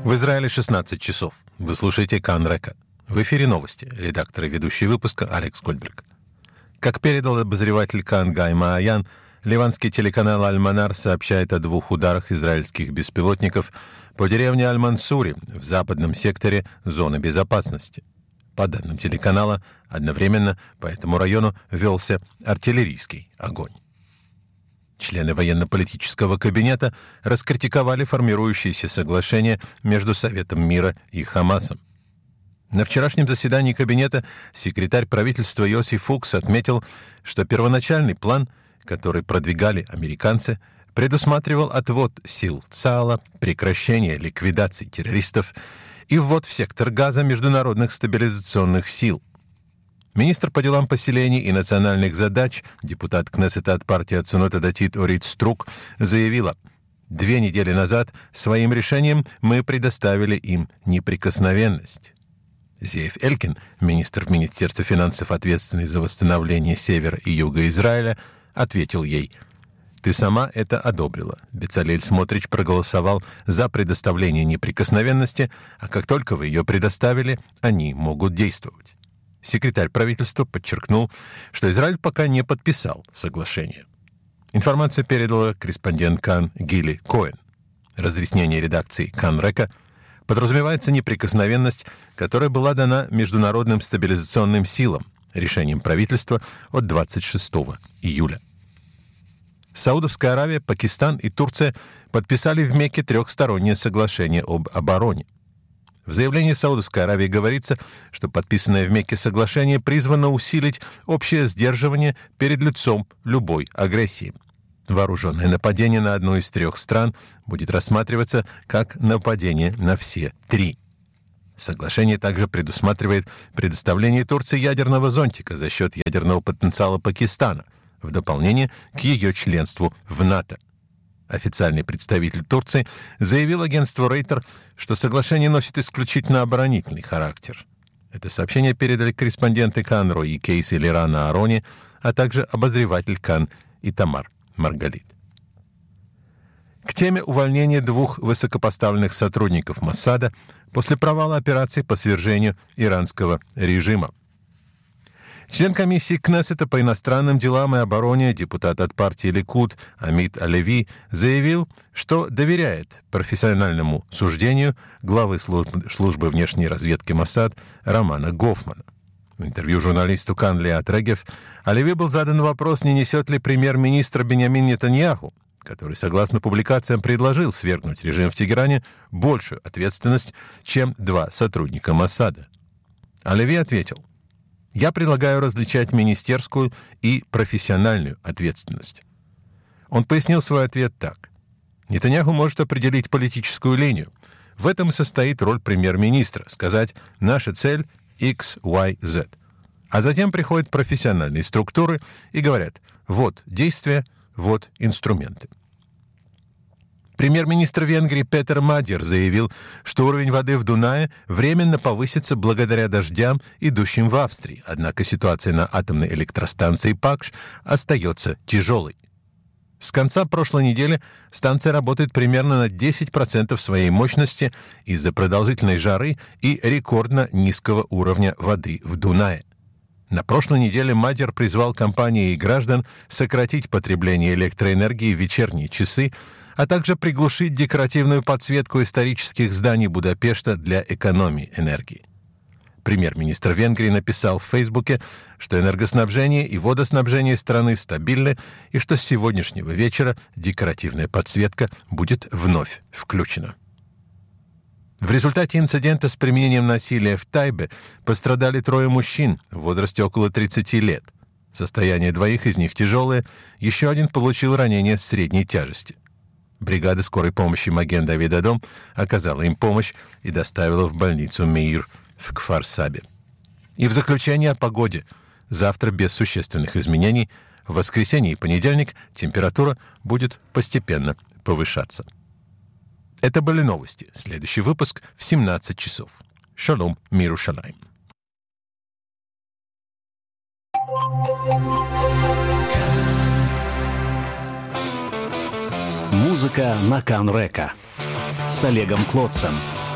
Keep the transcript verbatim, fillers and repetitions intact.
В Израиле шестнадцать часов. Вы слушаете Кан Река. В эфире новости. Редактор и ведущий выпуска Алекс Гольдберг. Как передал обозреватель Кан Гай Мааян, ливанский телеканал Аль-Манар сообщает о двух ударах израильских беспилотников по деревне Аль-Мансури в западном секторе зоны безопасности. По данным телеканала, одновременно по этому району велся артиллерийский огонь. Члены военно-политического кабинета раскритиковали формирующееся соглашение между Советом мира и Хамасом. На вчерашнем заседании кабинета секретарь правительства Йоси Фукс отметил, что первоначальный план, который продвигали американцы, предусматривал отвод сил ЦААЛа, прекращение ликвидации террористов и ввод в сектор Газа международных стабилизационных сил. Министр по делам поселений и национальных задач, депутат Кнессета от партии Ацонот Адатит Орит Струк, заявила: «Две недели назад своим решением мы предоставили им неприкосновенность». Зеев Элькин, министр в Министерстве финансов, ответственный за восстановление севера и юга Израиля, ответил ей: «Ты сама это одобрила». Бецалель Смотрич проголосовал за предоставление неприкосновенности, а как только вы ее предоставили, они могут действовать. Секретарь правительства подчеркнул, что Израиль пока не подписал соглашение. Информацию передала корреспондент Кан Гили Коэн. Разъяснение редакции Кан Река подразумевается неприкосновенность, которая была дана международным стабилизационным силам решением правительства от двадцать шестого июля. Саудовская Аравия, Пакистан и Турция подписали в Мекке трехстороннее соглашение об обороне. В заявлении Саудовской Аравии говорится, что подписанное в Мекке соглашение призвано усилить общее сдерживание перед лицом любой агрессии. Вооруженное нападение на одну из трех стран будет рассматриваться как нападение на все три. Соглашение также предусматривает предоставление Турции ядерного зонтика за счет ядерного потенциала Пакистана, в дополнение к ее членству в НАТО. Официальный представитель Турции заявил агентству Рейтер, что соглашение носит исключительно оборонительный характер. Это сообщение передали корреспонденты Кан Рои Кейс и Лирана Арони, а также обозреватель Кан Итамар Маргалит. К теме увольнения двух высокопоставленных сотрудников Моссада после провала операции по свержению иранского режима. Член комиссии Кнессета по иностранным делам и обороне, депутат от партии Ликуд Амит Алеви, заявил, что доверяет профессиональному суждению главы службы внешней разведки Моссад Романа Гофмана. В интервью журналисту Кан Лиат Регев Алеви был задан вопрос, не несет ли премьер-министр Биньямин Нетаньяху, который, согласно публикациям, предложил свергнуть режим в Тегеране, большую ответственность, чем два сотрудника Моссада. Алеви ответил: «Я предлагаю различать министерскую и профессиональную ответственность». Он пояснил свой ответ так: «Нетаньяху может определить политическую линию. В этом и состоит роль премьер-министра — сказать «наша цель X, Y, Z». А затем приходят профессиональные структуры и говорят: вот действия, вот инструменты». Премьер-министр Венгрии Петер Мадьер заявил, что уровень воды в Дунае временно повысится благодаря дождям, идущим в Австрии, однако ситуация на атомной электростанции Пакш остается тяжелой. С конца прошлой недели станция работает примерно на десять процентов своей мощности из-за продолжительной жары и рекордно низкого уровня воды в Дунае. На прошлой неделе Мадьер призвал компании и граждан сократить потребление электроэнергии в вечерние часы, а также приглушить декоративную подсветку исторических зданий Будапешта для экономии энергии. Премьер-министр Венгрии написал в Фейсбуке, что энергоснабжение и водоснабжение страны стабильны и что с сегодняшнего вечера декоративная подсветка будет вновь включена. В результате инцидента с применением насилия в Тайбе пострадали трое мужчин в возрасте около тридцати лет. Состояние двоих из них тяжелое, еще один получил ранение средней тяжести. Бригада скорой помощи Маген Давид Адом оказала им помощь и доставила в больницу Меир в Кфар-Сабе. И в заключение о погоде. Завтра без существенных изменений. В воскресенье и понедельник температура будет постепенно повышаться. Это были новости. Следующий выпуск в семнадцать часов. Шалом, миру шалайм. Музыка на Кан Река с Олегом Клотцем.